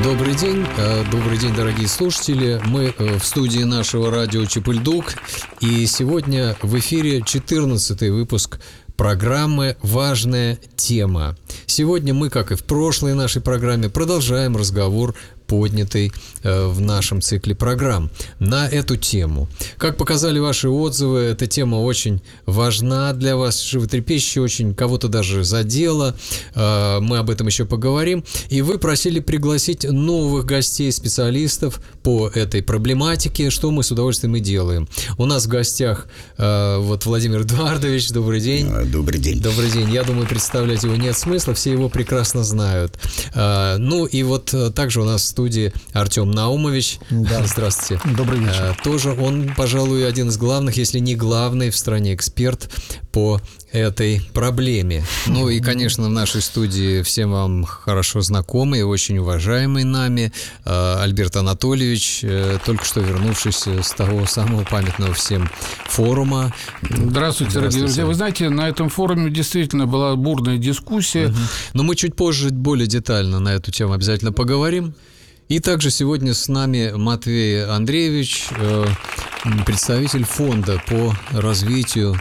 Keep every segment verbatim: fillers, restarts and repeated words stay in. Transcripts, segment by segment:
Добрый день, добрый день, дорогие слушатели. Мы в студии нашего радио Чепыльдук, и сегодня в эфире четырнадцатый выпуск программы «Важная тема». Сегодня мы, как и в прошлой нашей программе, продолжаем разговор, поднятый э, в нашем цикле программ на эту тему. Как показали ваши отзывы, эта тема очень важна для вас, животрепещущая, очень кого-то даже задела. Э, мы об этом еще поговорим. И вы просили пригласить новых гостей, специалистов по этой проблематике, что мы с удовольствием и делаем. У нас в гостях э, вот Владимир Эдуардович. Добрый день. Добрый день. Добрый день. Я думаю, представлять его нет смысла, все его прекрасно знают. Э, ну и вот также у нас в студии Артем Наумович. Да. Здравствуйте. Добрый вечер. А, тоже он, пожалуй, один из главных, если не главный в стране эксперт по этой проблеме. Ну и, конечно, в нашей студии всем вам хорошо знакомый и очень уважаемый нами Альберт Анатольевич, только что вернувшийся с того самого памятного всем форума. Здравствуйте, дорогие друзья. Вы знаете, на этом форуме действительно была бурная дискуссия. Угу. Но мы чуть позже более детально на эту тему обязательно поговорим. И также сегодня с нами Матвей Андреевич, представитель фонда по развитию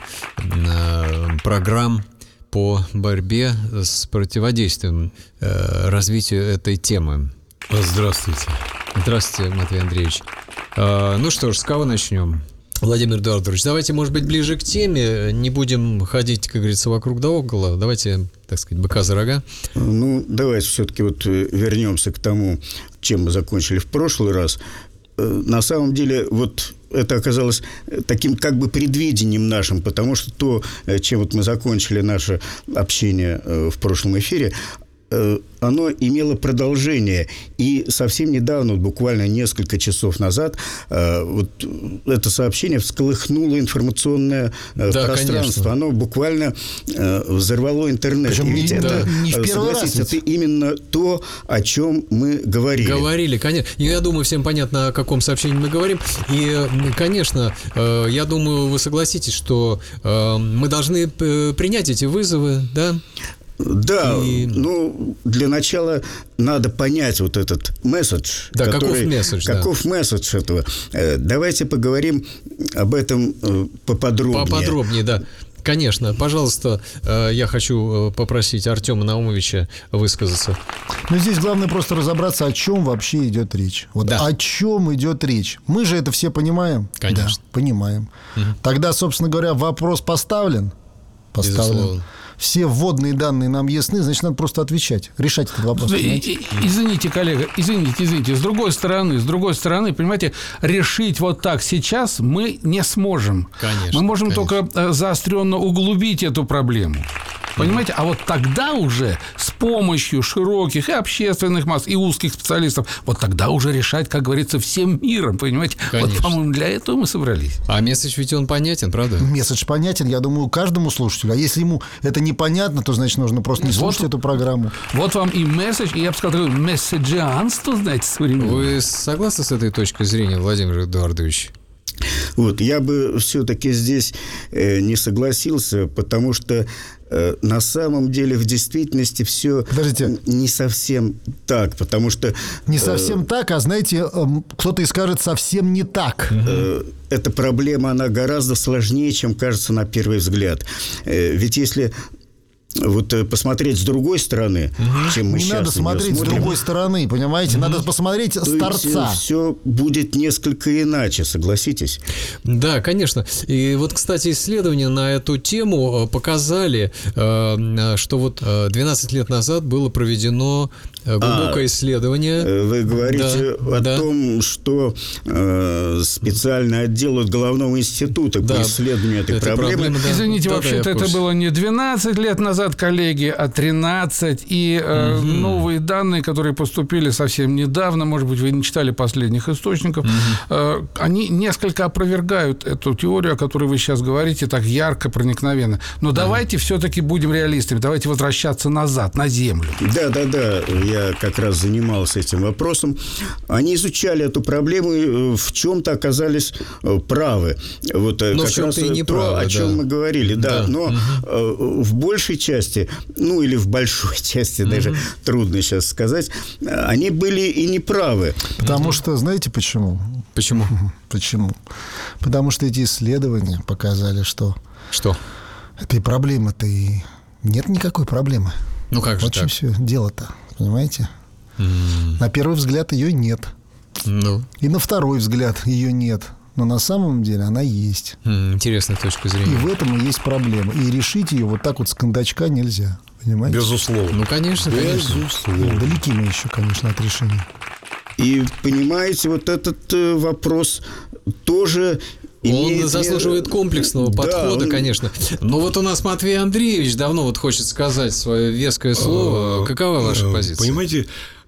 программ по борьбе с противодействием развитию этой темы. Здравствуйте. Здравствуйте, Матвей Андреевич. Ну что ж, с кого начнем? Владимир Эдуардович, давайте, может быть, ближе к теме, не будем ходить, как говорится, вокруг да около, давайте, так сказать, быка за рога. Ну, давайте все-таки вот вернемся к тому, чем мы закончили в прошлый раз. На самом деле, вот это оказалось таким как бы предвидением нашим, потому что то, чем вот мы закончили наше общение в прошлом эфире, оно имело продолжение. И совсем недавно, буквально несколько часов назад, вот это сообщение всколыхнуло информационное да, пространство. Конечно. Оно буквально взорвало интернет. Причем и ведь не, это, не в первый раз. это именно то, о чем мы говорили. Говорили, конечно. Я думаю, всем понятно, о каком сообщении мы говорим. И, конечно, я думаю, вы согласитесь, что мы должны принять эти вызовы, да? Да, и... ну, для начала надо понять вот этот месседж. Да, который, каков месседж, каков да. месседж этого. Давайте поговорим об этом поподробнее. Поподробнее, да. Конечно, пожалуйста, я хочу попросить Артема Наумовича высказаться. Ну, здесь главное просто разобраться, о чем вообще идет речь. Вот да. О чем идет речь. Мы же это все понимаем? Конечно. Да, понимаем. Угу. Тогда, собственно говоря, вопрос поставлен. Поставлен. Безусловно. Все вводные данные нам ясны, значит, надо просто отвечать, решать этот вопрос. Извините, коллега, извините, извините. С другой стороны, с другой стороны, понимаете, решить вот так сейчас мы не сможем. Конечно. Мы можем конечно. только заостренно углубить эту проблему. Понимаете? А вот тогда уже с помощью широких и общественных масс, и узких специалистов, вот тогда уже решать, как говорится, всем миром, понимаете? Конечно. Вот, по-моему, для этого мы собрались. А месседж ведь он понятен, правда? Месседж понятен, я думаю, каждому слушателю. А если ему это непонятно, то, значит, нужно просто не слушать вот, эту программу. Вот вам и месседж, и я бы сказал, месседжианство, знаете, современное. Вы согласны с этой точкой зрения, Владимир Эдуардович? Вот, я бы все-таки здесь э, не согласился, потому что э, на самом деле в действительности все Подождите. не совсем так, потому что... Не совсем э, так, а, знаете, э, кто-то и скажет совсем не так. Э, эта проблема, она гораздо сложнее, чем кажется на первый взгляд. Э, ведь если... Вот посмотреть с другой стороны, угу. чем мы не сейчас надо смотреть смотрим, с другой стороны, понимаете? Угу. Надо посмотреть с торца. Все будет несколько иначе, согласитесь? Да, конечно. И вот, кстати, исследования на эту тему показали, что вот двенадцать лет назад было проведено глубокое а, исследование. Вы говорите да, о да. том, что э, специальный отдел от Головного института да, по исследованию этой проблемы. проблемы да. Извините, да, вообще-то да, это было не двенадцать лет назад, коллеги, а тринадцать. И э, угу. новые данные, которые поступили совсем недавно, может быть, вы не читали последних источников, угу. э, они несколько опровергают эту теорию, о которой вы сейчас говорите, так ярко, проникновенно. Но угу. давайте все-таки будем реалистами, давайте возвращаться назад, на Землю. Да-да-да. Я как раз занимался этим вопросом. Они изучали эту проблему и в чем-то оказались правы. Вот но как в чем-то раз и не то, правы, о чем да. мы говорили. Да, да. но угу. в большей части части, ну или в большой части, даже mm-hmm. трудно сейчас сказать, они были и неправы. Потому mm-hmm. что, знаете почему? Почему? Почему? Потому что эти исследования показали, что... Что? Этой проблемы-то и нет никакой проблемы. Ну как же вот так? все дело-то, понимаете? Mm. На первый взгляд ее нет. Ну. И на второй взгляд ее нет. Но на самом деле она есть. Mm, интересная точка зрения. И в этом и есть проблема. И решить ее вот так вот с кондачка нельзя. Понимаете? Безусловно. Ну, конечно, конечно. Безусловно. Далеки мы еще, конечно, от решения. И, понимаете, вот этот э, вопрос тоже... Он имеет... заслуживает комплексного да, подхода, он... конечно. Но вот у нас Матвей Андреевич давно вот хочет сказать свое веское слово. Какова ваша позиция? Понимаете,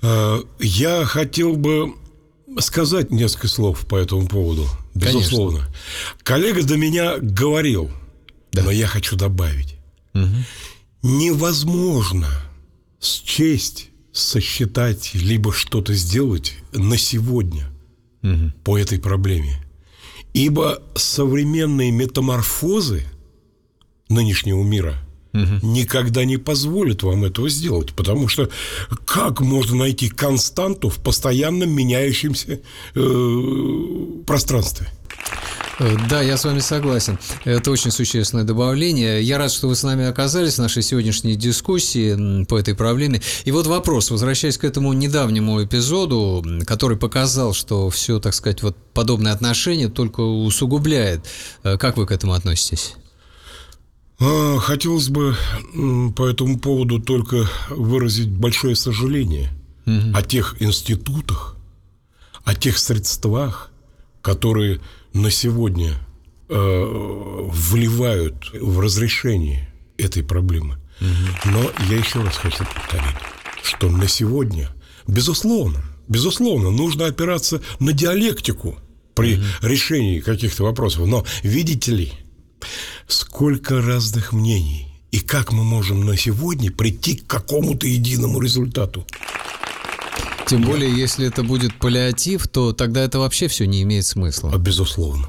я хотел бы сказать несколько слов по этому поводу. Безусловно. Конечно. Коллега до меня говорил, да. но я хочу добавить. Угу. Невозможно счесть, сосчитать, либо что-то сделать на сегодня угу. по этой проблеме. Ибо современные метаморфозы нынешнего мира угу. никогда не позволят вам этого сделать. Потому что как можно найти константу в постоянно меняющемся э, пространстве? Да, я с вами согласен. Это очень существенное добавление. Я рад, что вы с нами оказались в нашей сегодняшней дискуссии по этой проблеме. И вот вопрос, возвращаясь к этому недавнему эпизоду, который показал, что все, так сказать, вот подобное отношение только усугубляет. Как вы к этому относитесь? Хотелось бы по этому поводу только выразить большое сожаление угу. о тех институтах, о тех средствах, которые на сегодня э, вливают в разрешение этой проблемы. Угу. Но я еще раз хочу повторить, что на сегодня, безусловно, безусловно, нужно опираться на диалектику при угу. решении каких-то вопросов. Но видите ли, сколько разных мнений, и как мы можем на сегодня прийти к какому-то единому результату? Тем более, если это будет паллиатив, то тогда это вообще все не имеет смысла. А безусловно.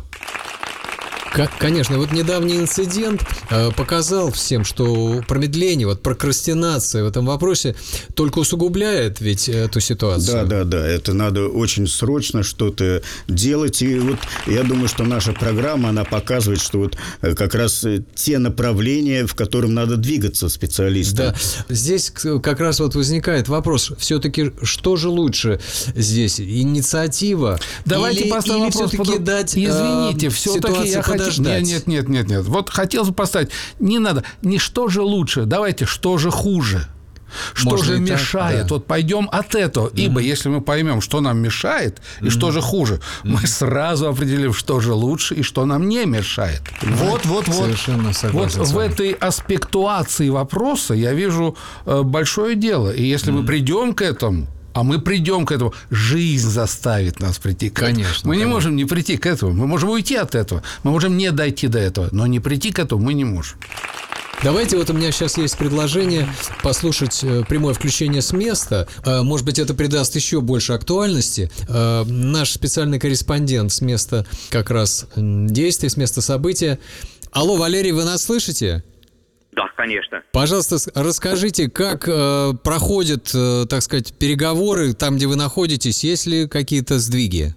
Конечно, вот недавний инцидент показал всем, что промедление, вот прокрастинация в этом вопросе только усугубляет ведь эту ситуацию. Да, да, да, это надо очень срочно что-то делать. И вот я думаю, что наша программа, она показывает, что вот как раз те направления, в котором надо двигаться специалистам. Да, здесь как раз вот возникает вопрос, все-таки что же лучше здесь, инициатива? Давайте или, поставим или вопрос все-таки под... дать Извините, все-таки я хочу... Нет, нет, нет, нет, нет. Вот хотелось бы поставить. Не надо. Не что же лучше. Давайте, что же хуже. Что Можно же мешает? Так, да. Вот пойдем от этого. Mm-hmm. Ибо если мы поймем, что нам мешает и mm-hmm. что же хуже, mm-hmm. мы сразу определим, что же лучше и что нам не мешает. Вот, вот, вот. Совершенно согласен. Вот в этой аспектуации вопроса я вижу большое дело. И если mm-hmm. мы придем к этому, а мы придем к этому, жизнь заставит нас прийти к конечно, этому. Мы конечно. не можем не прийти к этому. Мы можем уйти от этого. Мы можем не дойти до этого. Но не прийти к этому мы не можем. Давайте, вот у меня сейчас есть предложение послушать прямое включение с места. Может быть, это придаст еще больше актуальности. Наш специальный корреспондент с места как раз действий, с места события. Алло, Валерий, вы нас слышите? Да, конечно. Пожалуйста, расскажите, как э, проходят, э, так сказать, переговоры там, где вы находитесь, есть ли какие-то сдвиги?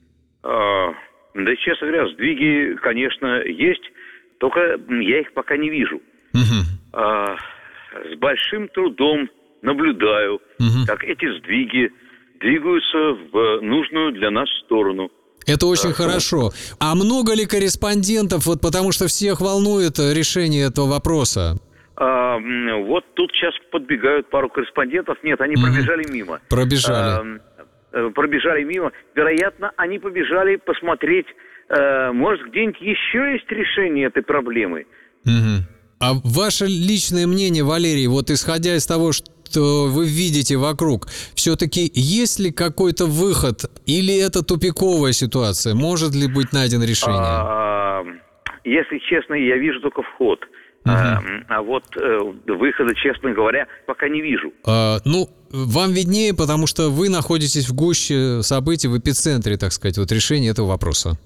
А, да, честно говоря, сдвиги, конечно, есть, только я их пока не вижу. Угу. А, с большим трудом наблюдаю, угу. как эти сдвиги двигаются в нужную для нас сторону. Это очень хорошо. А много ли корреспондентов, вот потому что всех волнует решение этого вопроса? А, вот тут сейчас подбегают пару корреспондентов. Нет, они mm-hmm. пробежали мимо. Пробежали. А, пробежали мимо. Вероятно, они побежали посмотреть, а, может, где-нибудь еще есть решение этой проблемы. Mm-hmm. А ваше личное мнение, Валерий, вот исходя из того, что вы видите вокруг, все-таки есть ли какой-то выход или это тупиковая ситуация? Может ли быть найдено решение? А, если честно, я вижу только вход. Uh-huh. А, а вот э, выхода, честно говоря, пока не вижу. А, ну, вам виднее, потому что вы находитесь в гуще событий, в эпицентре, так сказать, вот решения этого вопроса.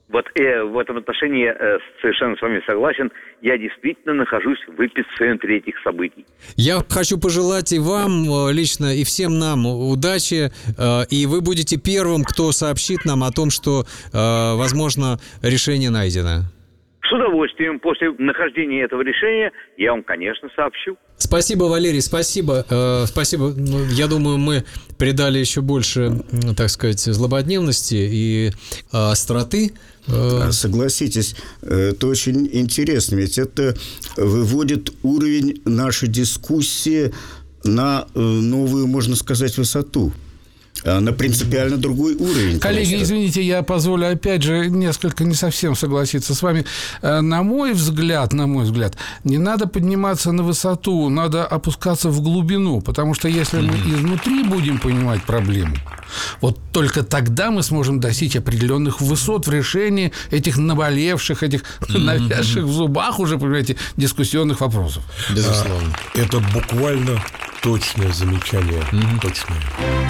Вот э, в этом отношении я э, совершенно с вами согласен. Я действительно нахожусь в эпицентре этих событий. Я хочу пожелать и вам лично, и всем нам удачи. Э, и вы будете первым, кто сообщит нам о том, что, э, возможно, решение найдено. С удовольствием. После нахождения этого решения я вам, конечно, сообщу. Спасибо, Валерий, спасибо. Э, спасибо. Я думаю, мы придали еще больше, так сказать, злободневности и э, остроты. Э... Согласитесь, это очень интересно, ведь это выводит уровень нашей дискуссии на новую, можно сказать, высоту. На принципиально другой уровень. Коллеги, просто. Извините, я позволю опять же несколько не совсем согласиться с вами. На мой взгляд, на мой взгляд, не надо подниматься на высоту, надо опускаться в глубину, потому что если мы изнутри будем понимать проблему, вот только тогда мы сможем достичь определенных высот в решении этих наболевших, этих навязших в зубах уже, понимаете, дискуссионных вопросов. Безусловно. А, это буквально точное замечание. Mm-hmm. Точное.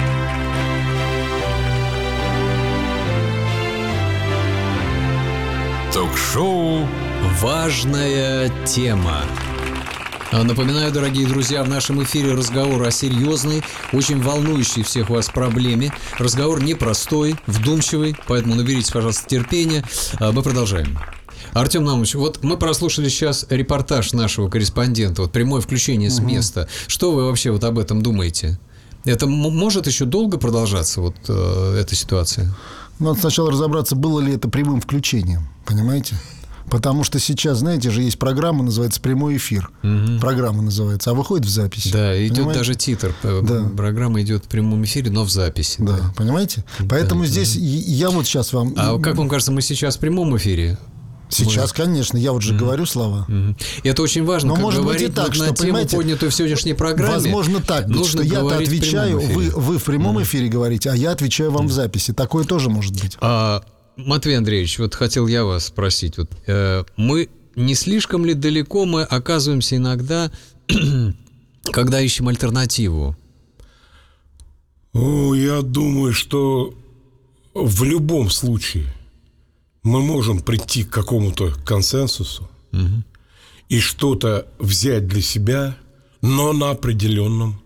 Ток-шоу «Важная тема». Напоминаю, дорогие друзья, в нашем эфире разговор о серьезной, очень волнующей всех вас проблеме. Разговор непростой, вдумчивый, поэтому наберитесь, пожалуйста, терпения. Мы продолжаем. Артем Наумович, вот мы прослушали сейчас репортаж нашего корреспондента, вот прямое включение с места. Что вы вообще вот об этом думаете? Это может еще долго продолжаться, вот э, эта ситуация? Надо сначала разобраться, было ли это прямым включением, понимаете? Потому что сейчас, знаете же, есть программа, называется «Прямой эфир». Угу. Программа называется, а выходит в записи. Да, идет понимаете? Даже титр. Да. Программа идет в прямом эфире, но в записи. Да, да. Понимаете? Поэтому да, здесь да. я вот сейчас вам... А как вам кажется, мы сейчас в прямом эфире? Сейчас, мы... конечно, я вот же mm-hmm. говорю слова. Mm-hmm. Это очень важно, но как может говорить быть и так, что, на тему, поднятую в сегодняшней программе. Возможно так, что я-то отвечаю, вы, вы в прямом mm-hmm. эфире говорите, а я отвечаю вам mm-hmm. в записи. Такое тоже может быть. А, Матвей Андреевич, вот хотел я вас спросить. Вот, э, мы не слишком ли далеко мы оказываемся иногда, когда ищем альтернативу? О, я думаю, что в любом случае мы можем прийти к какому-то консенсусу угу. и что-то взять для себя, но на определенном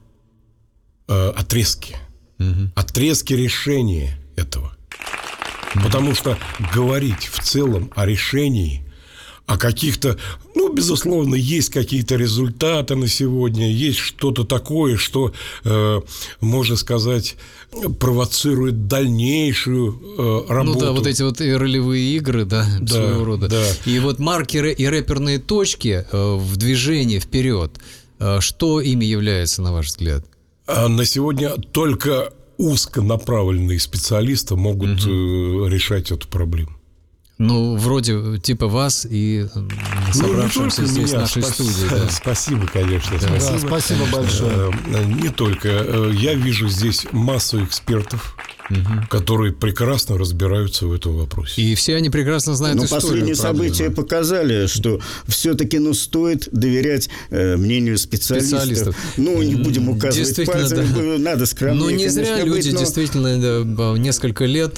э, отрезке. Угу. Отрезке решения этого. Угу. Потому что говорить в целом о решении, о каких-то... Ну, безусловно, есть какие-то результаты на сегодня, есть что-то такое, что, э, можно сказать, провоцирует дальнейшую э, работу. Ну да, вот эти вот ролевые игры, да, да своего рода. Да. И вот маркеры и рэперные точки э, в движении вперед, э, что ими является, на ваш взгляд? А на сегодня только узконаправленные специалисты могут угу. э, решать эту проблему. Ну, вроде типа вас и собравшимся ну, здесь в нашей Спас... студии. Да. Спасибо, конечно. Да. Спасибо. Да, спасибо большое. Не только. Я вижу здесь массу экспертов, угу. которые прекрасно разбираются в этом вопросе. И все они прекрасно знают Но историю. Последние проблемы. события показали, что все-таки ну, стоит доверять э, мнению специалистов. специалистов. Ну, не будем указывать пальцем, да. надо скромнее. Но не зря конечно, люди быть, но... действительно да, несколько лет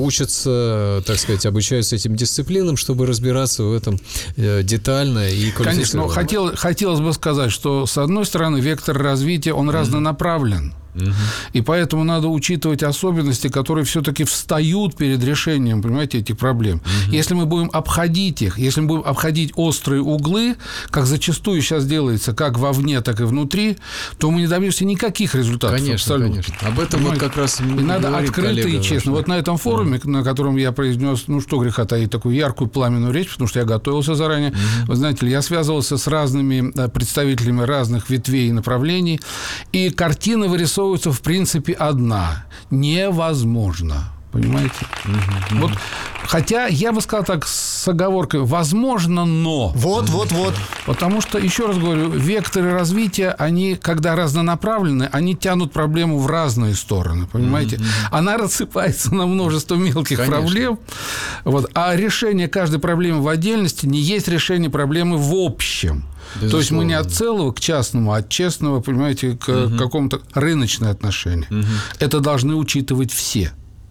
учатся, так сказать, обучаются этим дисциплинам, чтобы разбираться в этом э, детально и квалифицированно. Конечно, но хотел, хотелось бы сказать, что, с одной стороны, вектор развития, он mm-hmm. разнонаправлен. Угу. И поэтому надо учитывать особенности, которые все-таки встают перед решением, понимаете, этих проблем. Угу. Если мы будем обходить их, если мы будем обходить острые углы, как зачастую сейчас делается, как вовне, так и внутри, то мы не добьемся никаких результатов. Конечно, абсолютно. Конечно. Об этом вот как раз и надо открыто и честно. Вот на этом форуме, угу. на котором я произнес, ну что греха таить, такую яркую пламенную речь, потому что я готовился заранее. Угу. Вы знаете, я связывался с разными представителями разных ветвей и направлений, и картина вырисовывается в принципе одна. Невозможно. Понимаете? Угу. Вот, хотя я бы сказал так с оговоркой: возможно, но. Вот, вот, вот. Потому что, еще раз говорю, векторы развития, они, когда разнонаправлены, они тянут проблему в разные стороны. Понимаете? Угу. Она рассыпается на множество мелких Конечно. проблем. Вот, а решение каждой проблемы в отдельности не есть решение проблемы в общем. Безусловно. То есть мы не от целого к частному, а от честного, понимаете, к угу. какому-то рыночное отношение. Угу. Это должны учитывать все.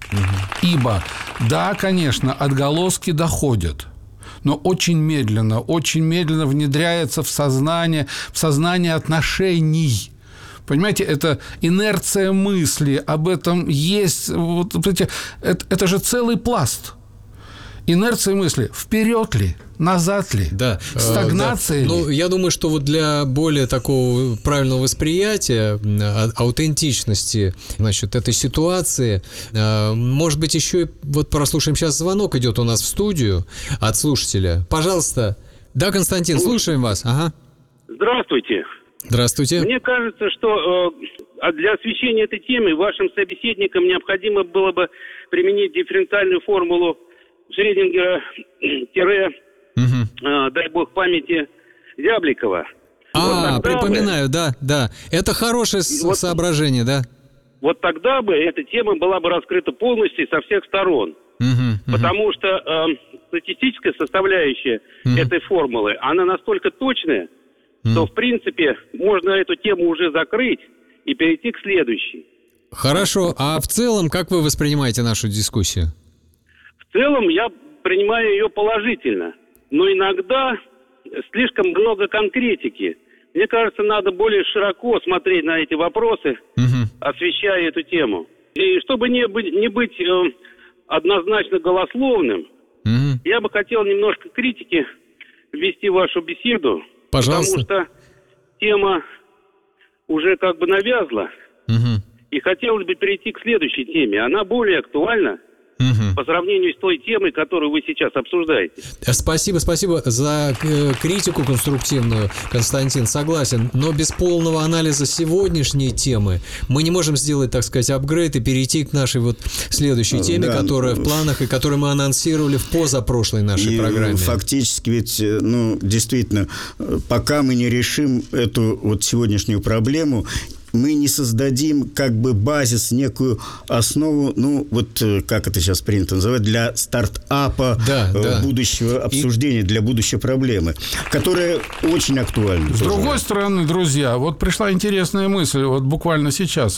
Угу. Ибо, да, конечно, отголоски доходят, но очень медленно, очень медленно внедряется в сознание, в сознание отношений. Понимаете, это инерция мысли, об этом есть. Вот, это, это же целый пласт. Инерция мысли. Вперед ли? Назад ли? Да. Стагнация да. ли? Ну, я думаю, что вот для более такого правильного восприятия, аутентичности, значит, этой ситуации, может быть, еще и вот прослушаем сейчас звонок, идет у нас в студию от слушателя. Пожалуйста. Да, Константин, слушаем вас. Ага. Здравствуйте. Здравствуйте. Мне кажется, что э, для освещения этой темы вашим собеседникам необходимо было бы применить дифференциальную формулу Шрёдингера, угу. э, дай бог памяти, Зябликова. А, вот припоминаю, бы, да, да. Это хорошее вот, соображение, да. Вот тогда бы эта тема была бы раскрыта полностью со всех сторон. Угу, угу. Потому что э, статистическая составляющая угу. этой формулы, она настолько точная, что, в принципе, можно эту тему уже закрыть и перейти к следующей. Хорошо. А в целом, как вы воспринимаете нашу дискуссию? В целом, я принимаю ее положительно. Но иногда слишком много конкретики. Мне кажется, надо более широко смотреть на эти вопросы, угу. освещая эту тему. И чтобы не быть, не быть э, однозначно голословным, угу. я бы хотел немножко критики ввести в вашу беседу. Пожалуйста. Потому что тема уже как бы навязла. Угу. И хотелось бы перейти к следующей теме. Она более актуальна угу. по сравнению с той темой, которую вы сейчас обсуждаете. Спасибо, спасибо за критику конструктивную, Константин. Согласен. Но без полного анализа сегодняшней темы мы не можем сделать, так сказать, апгрейд и перейти к нашей вот следующей теме, да, которая в планах и которую мы анонсировали в позапрошлой нашей и программе. Фактически ведь, ну, действительно, пока мы не решим эту вот сегодняшнюю проблему, мы не создадим как бы базис, некую основу, ну, вот как это сейчас принято называть, для стартапа да, да. будущего обсуждения, и... для будущей проблемы, которая очень актуальна. С тоже. Другой стороны, друзья, вот пришла интересная мысль, вот буквально сейчас.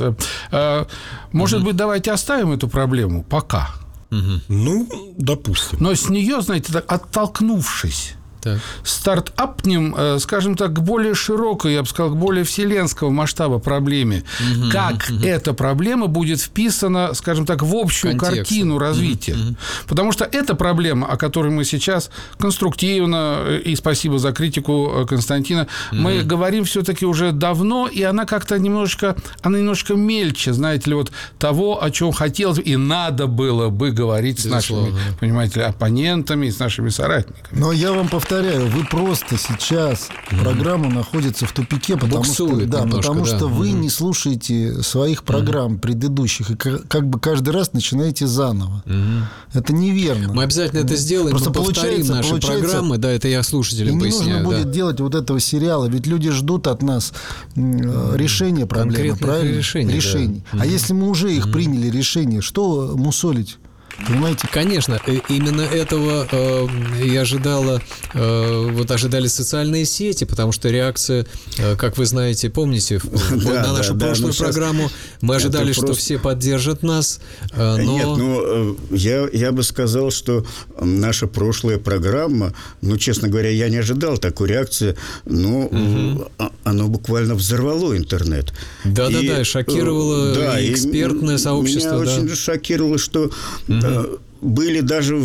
Может угу. быть, давайте оставим эту проблему пока? Угу. Ну, допустим. Но с нее, знаете, так, оттолкнувшись, так. стартапнем, скажем так, к более широкой, я бы сказал, к более вселенского масштаба проблеме. Угу, как угу. эта проблема будет вписана, скажем так, в общую контекст. Картину развития. Угу. Потому что эта проблема, о которой мы сейчас конструктивно, и спасибо за критику Константина, угу. мы говорим все-таки уже давно, и она как-то немножко, она немножко мельче, знаете ли, вот того, о чем хотелось и надо было бы говорить с Безусловно. нашими, понимаете ли, оппонентами, с нашими соратниками. Но я вам повторяю, Повторяю, вы просто сейчас mm-hmm. программа находится в тупике, потому Буксует что, да, немножко, потому да. что вы mm-hmm. не слушаете своих программ mm-hmm. предыдущих и как бы каждый раз начинаете заново. Mm-hmm. Это неверно. Мы обязательно это сделаем, просто мы повторим наши программы, да, это я слушателям поясняю. Не нужно да. будет делать вот этого сериала, ведь люди ждут от нас решения проблемы, правильно? Решений. решений. Да. А mm-hmm. если мы уже их mm-hmm. приняли решение, что мусолить? Понимаете? Конечно, именно этого э, и ожидала, э, вот ожидали социальные сети, потому что реакция, э, как вы знаете, помните, да, на нашу да, прошлую да, программу мы ожидали, что просто... все поддержат нас, э, но... Нет, ну, я, я бы сказал, что наша прошлая программа, ну, честно говоря, я не ожидал такой реакции, но угу. оно буквально взорвало интернет. Да-да-да, шокировало да, и экспертное и сообщество. Меня да. очень шокировало, что... Были даже,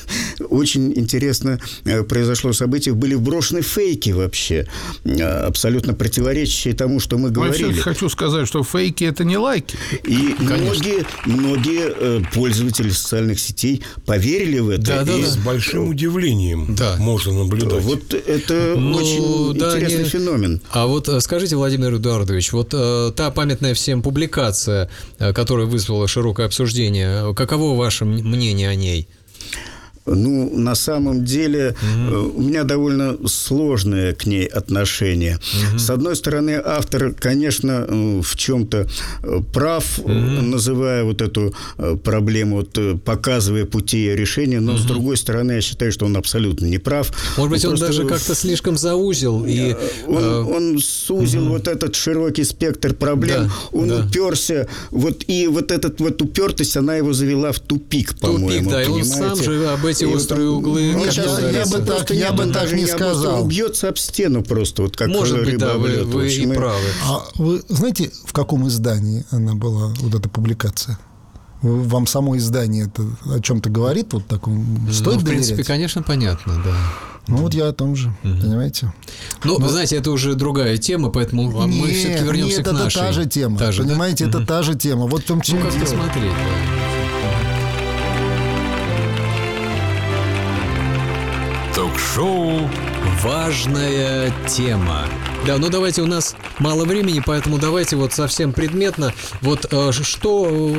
очень интересно произошло событие, были вброшены фейки вообще, абсолютно противоречащие тому, что мы говорили. Я хочу сказать, что фейки – это не лайки. И многие, многие пользователи социальных сетей поверили в это. Да, да, и да. С большим удивлением да. можно наблюдать. Вот это ну, очень да, интересный не... феномен. А вот скажите, Владимир Эдуардович, вот та памятная всем публикация, которая вызвала широкое обсуждение, каково ваше мнение о ней? Ну, на самом деле, угу. у меня довольно сложное к ней отношение. Угу. С одной стороны, автор, конечно, в чем-то прав, угу. называя вот эту проблему, вот, показывая пути ее решения, но, угу. с другой стороны, я считаю, что он абсолютно не прав. Может быть, он, он просто... даже как-то слишком заузил. И... Он, он сузил угу. вот этот широкий спектр проблем, да, он да. уперся, вот, и вот эта вот упертость, она его завела в тупик, по-моему. Тупик, да, и он сам же об эти острые углы. Ну, сейчас, я, я бы так, я бы так не сказал. Он бьется об стену просто, вот как Может быть, да, вы, вы и мы... правы. А вы знаете, в каком издании она была, вот эта публикация? Вам само издание это о чем-то говорит? Вот таком, стоит ну, в доверять? принципе, конечно, понятно, да. Ну, вот я о том же, угу. понимаете? Ну, Но... вы знаете, это уже другая тема, поэтому нет, мы все-таки вернемся нет, к нашей. Нет, это та же тема, та же, понимаете, да? это угу. та же тема. Вот в том, чем ну, как посмотреть, да. Ток-шоу «Важная тема». Да, ну давайте, у нас мало времени, поэтому давайте вот совсем предметно. Вот что